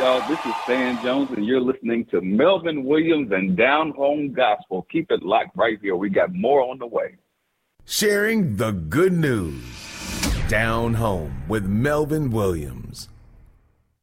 y'all. This is Stan Jones, and you're listening to Melvin Williams and Down Home Gospel. Keep it locked right here. We got more on the way. Sharing the good news. Down Home with Melvin Williams.